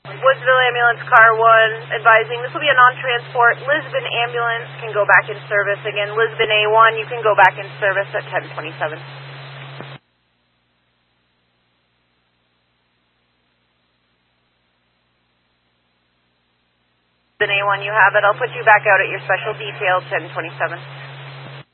Woodsville Ambulance Car 1 advising this will be a non-transport. Lisbon Ambulance can go back in service again. Lisbon A1, you can go back in service at 1027. Lisbon A1, you have it. I'll put you back out at your special detail, 1027.